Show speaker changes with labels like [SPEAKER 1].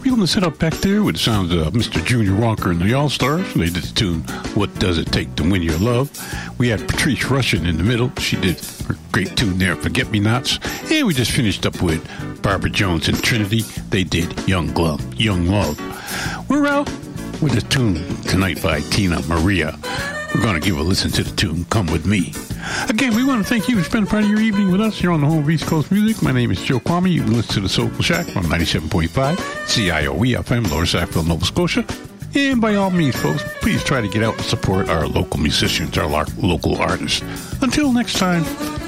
[SPEAKER 1] Happy on the setup back there with the sounds of Mr. Junior Walker and the All-Stars. They did the tune, What Does It Take to Win Your Love? We had Patrice Rushen in the middle. She did her great tune there, Forget-Me-Nots. And we just finished up with Barbara Jones and Trinity. They did Young Love. We're out with a tune tonight by Tina Maria. We're going to give a listen to the tune, Come With Me. Again, we want to thank you for spending part of your evening with us here on the home of East Coast Music. My name is Joe Kwame. You can listen to the Soulful Shack on 97.5 CIOE FM, Lower Sackville, Nova Scotia. And by all means, folks, please try to get out and support our local musicians, our local artists. Until next time,